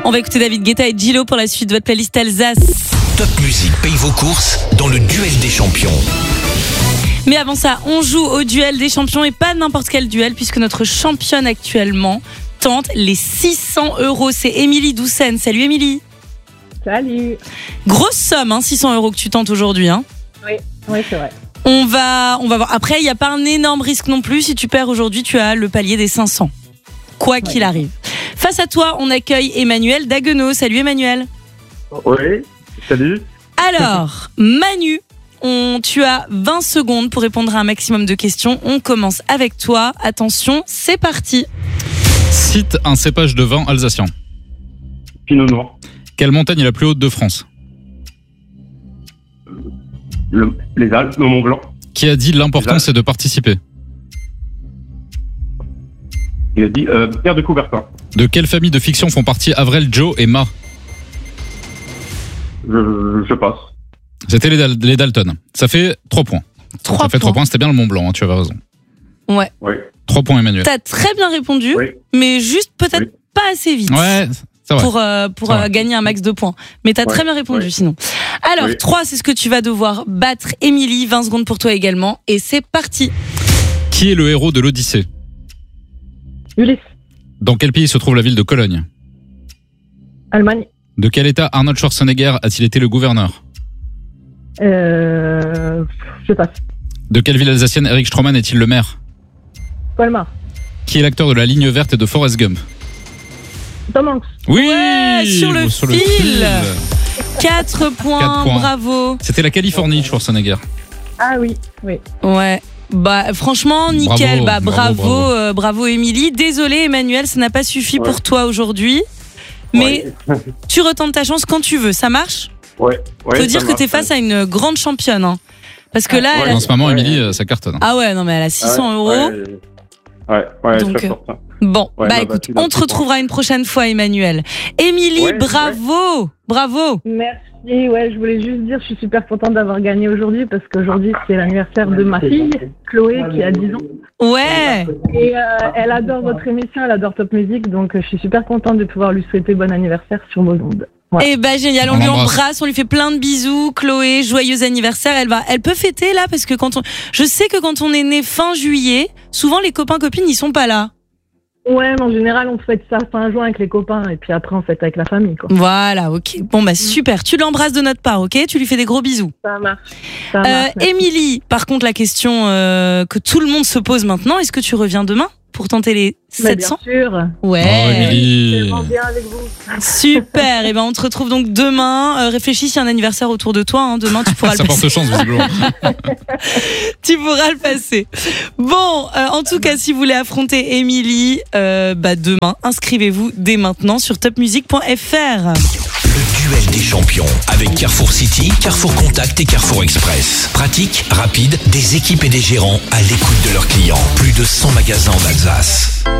On va écouter David Guetta et Djilo pour la suite de votre playlist Alsace. Top Music paye vos courses dans le duel des champions. Mais avant ça, on joue au duel des champions et pas n'importe quel duel puisque notre championne actuellement tente les 600 €. C'est Émilie Doucen. Salut Émilie. Salut. Grosse somme, 600 € que tu tentes aujourd'hui. Oui, c'est vrai. On va voir. Après, il n'y a pas un énorme risque non plus. Si tu perds aujourd'hui, tu as le palier des 500. Quoi qu'il arrive. Face à toi, on accueille Emmanuel Daguenot. Salut Emmanuel. Oui, salut. Alors, Manu, tu as 20 secondes pour répondre à un maximum de questions. On commence avec toi. Attention, c'est parti. Cite un cépage de vin alsacien. Pinot Noir. Quelle montagne est la plus haute de France? Les Alpes, le Mont Blanc. Qui a dit l'important c'est de participer? Il a dit Pierre de Coubertin. De quelle famille de fiction font partie Avril, Joe et Ma? Je passe. C'était les Dalton. Ça fait 3 points. Ça fait 3 points, c'était bien le Mont Blanc, tu avais raison. Ouais. Oui. 3 points Emmanuel. T'as très bien répondu, Oui. mais juste peut-être pas assez vite. Ouais, c'est vrai. Pour gagner un max de points. Mais t'as très bien répondu sinon. Alors, 3, c'est ce que tu vas devoir battre Émilie. 20 secondes pour toi également. Et c'est parti. Qui est le héros de l'Odyssée? Ulysse. Dans quel pays se trouve la ville de Cologne? Allemagne. De quel état Arnold Schwarzenegger a-t-il été le gouverneur? Je passe. De quelle ville alsacienne Eric Stroman est-il le maire? Colmar. Qui est l'acteur de La Ligne Verte et de Forrest Gump? Tom Hanks. Oui, Ouais, sur le fil. 4 points, 4 points. bravo. C'était la Californie, Schwarzenegger. Ah oui. Ouais. Bah franchement nickel, Bravo. bravo Émilie. Désolée Emmanuel, ça n'a pas suffi pour toi aujourd'hui. Mais tu retentes ta chance quand tu veux, ça marche? Ouais. Faut dire que t'es face à une grande championne. Parce que là, elle a... En ce moment, Émilie, ça cartonne. Ah ouais, non mais elle a 600 €. Ouais, Donc, très fort, ça. Bon, Ouais, écoute, on te retrouvera une prochaine fois Emmanuel. Émilie, bravo. Merci. Ouais, je voulais juste dire, je suis super contente d'avoir gagné aujourd'hui parce qu'aujourd'hui c'est l'anniversaire de ma fille, Chloé, qui a 10 ans. Ouais. Et elle adore votre émission, elle adore Top Music, donc je suis super contente de pouvoir lui souhaiter bon anniversaire sur vos ondes. Ouais. Eh ben génial, on lui embrasse, on lui fait plein de bisous. Chloé, joyeux anniversaire. Elle peut fêter là parce que je sais que quand on est né fin juillet, souvent les copains copines ils sont pas là. Ouais, mais en général on fête ça fin juin avec les copains et puis après on fête avec la famille quoi. Voilà, ok. Bon bah super, tu l'embrasses de notre part, ok? Tu lui fais des gros bisous. Ça marche. Émilie, par contre la question que tout le monde se pose maintenant, est-ce que tu reviens demain pour tenter les 700? Bien sûr. Ouais. Oh, Émilie. Je tellement bien avec vous. Super. Et ben on te retrouve donc demain. Réfléchis s'il y a un anniversaire autour de toi. Demain tu pourras Ça le passer. porte chance, visiblement. Tu pourras le passer. Bon, en tout cas, si vous voulez affronter Émilie, demain, inscrivez-vous dès maintenant sur topmusic.fr. Le duel des champions avec Carrefour City, Carrefour Contact et Carrefour Express. Pratique, rapide, des équipes et des gérants à l'écoute de leurs clients. Plus de 100 magasins en Alsace.